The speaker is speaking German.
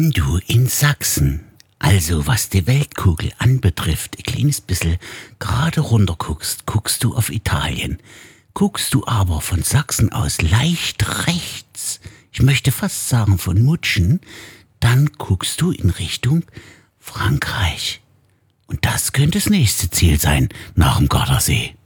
Wenn du in Sachsen, also was die Weltkugel anbetrifft, ein kleines bisschen gerade runter guckst du auf Italien. Guckst du aber von Sachsen aus leicht rechts, ich möchte fast sagen von Mutschen, dann guckst du in Richtung Frankreich. Und das könnte das nächste Ziel sein nach dem Gardasee.